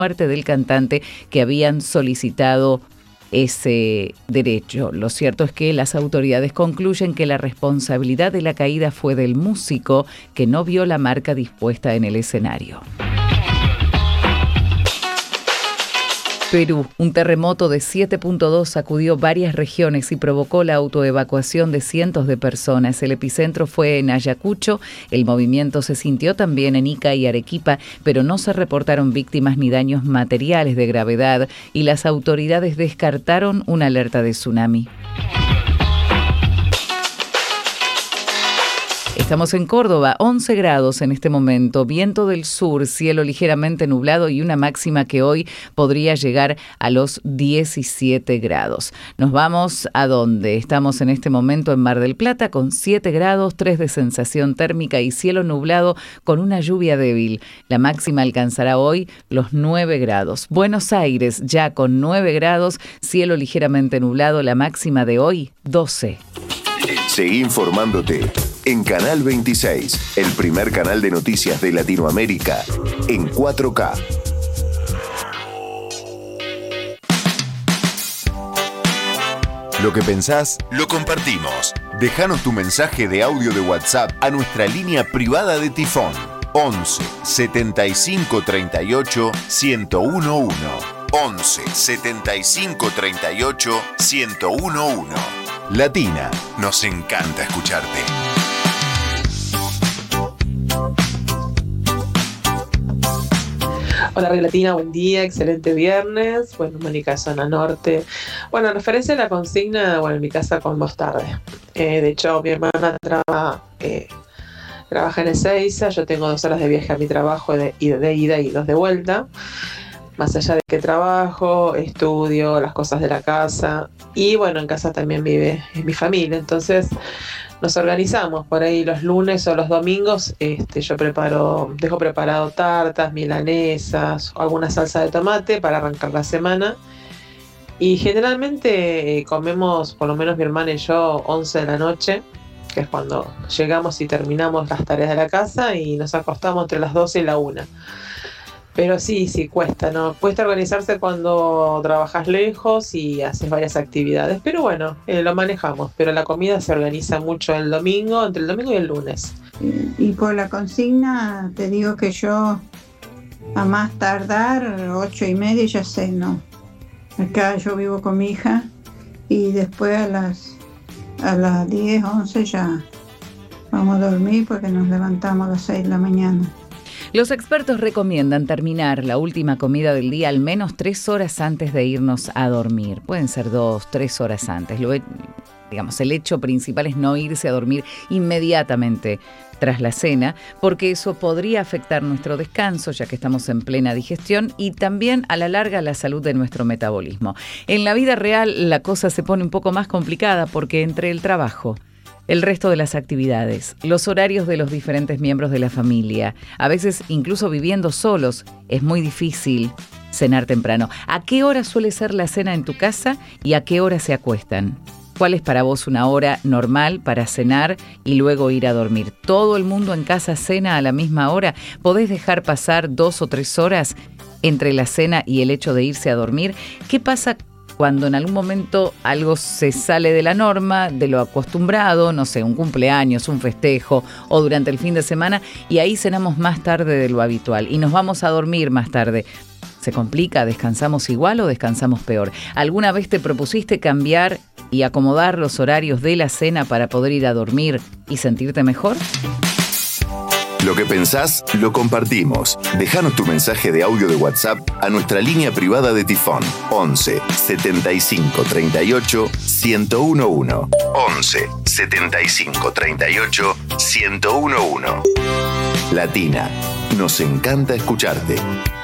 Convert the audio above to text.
muerte del cantante que habían solicitado ese derecho. Lo cierto es que las autoridades concluyen que la responsabilidad de la caída fue del músico que no vio la marca dispuesta en el escenario. Perú, un terremoto de 7.2 sacudió varias regiones y provocó la autoevacuación de cientos de personas. El epicentro fue en Ayacucho, el movimiento se sintió también en Ica y Arequipa, pero no se reportaron víctimas ni daños materiales de gravedad y las autoridades descartaron una alerta de tsunami. Estamos en Córdoba, 11 grados en este momento, viento del sur, cielo ligeramente nublado y una máxima que hoy podría llegar a los 17 grados. Nos vamos a donde estamos en este momento en Mar del Plata con 7 grados, 3 de sensación térmica y cielo nublado con una lluvia débil. La máxima alcanzará hoy los 9 grados. Buenos Aires ya con 9 grados, cielo ligeramente nublado, la máxima de hoy 12. Seguí informándote en Canal 26, el primer canal de noticias de Latinoamérica, en 4K. Lo que pensás, lo compartimos. Déjanos tu mensaje de audio de WhatsApp a nuestra línea privada de Tifón. 11 75 38 1011. 11 75 38 1011. Latina, nos encanta escucharte. Hola Radio Latina, buen día, excelente viernes. Bueno, Mónica, zona norte. Bueno, en referencia a la consigna, bueno, en mi casa comemos tarde. De hecho, mi hermana trabaja en Ezeiza, yo tengo 2 horas de viaje a mi trabajo de ida y 2 de vuelta. Más allá de que trabajo, estudio, las cosas de la casa. Y bueno, en casa también vive mi familia. Entonces nos organizamos por ahí los lunes o los domingos. Yo dejo preparado tartas, milanesas, o alguna salsa de tomate para arrancar la semana. Y generalmente comemos, por lo menos mi hermana y yo, 11 de la noche, que es cuando llegamos y terminamos las tareas de la casa y nos acostamos entre las 12 y la 1. Pero sí, cuesta, ¿no? Cuesta organizarse cuando trabajas lejos y haces varias actividades. Pero bueno, lo manejamos. Pero la comida se organiza mucho el domingo, entre el domingo y el lunes. Y por la consigna te digo que yo a más tardar 8:30 ya ceno. Acá yo vivo con mi hija y después a las 10, 11 ya vamos a dormir porque nos levantamos a las 6 de la mañana. Los expertos recomiendan terminar la última comida del día al menos 3 horas antes de irnos a dormir. Pueden ser 2, 3 horas antes. El hecho principal es no irse a dormir inmediatamente tras la cena, porque eso podría afectar nuestro descanso, ya que estamos en plena digestión, y también a la larga la salud de nuestro metabolismo. En la vida real la cosa se pone un poco más complicada porque entre el trabajo, el resto de las actividades, los horarios de los diferentes miembros de la familia, a veces incluso viviendo solos, es muy difícil cenar temprano. ¿A qué hora suele ser la cena en tu casa y a qué hora se acuestan? ¿Cuál es para vos una hora normal para cenar y luego ir a dormir? ¿Todo el mundo en casa cena a la misma hora? ¿Podés dejar pasar 2 o 3 horas entre la cena y el hecho de irse a dormir? ¿Qué pasa cuando en algún momento algo se sale de la norma, de lo acostumbrado, no sé, un cumpleaños, un festejo o durante el fin de semana, y ahí cenamos más tarde de lo habitual y nos vamos a dormir más tarde? ¿Se complica? ¿Descansamos igual o descansamos peor? ¿Alguna vez te propusiste cambiar y acomodar los horarios de la cena para poder ir a dormir y sentirte mejor? Lo que pensás, lo compartimos. Déjanos tu mensaje de audio de WhatsApp a nuestra línea privada de Tifón. 11 75 38 1011. 11 75 38 1011. Latina, nos encanta escucharte.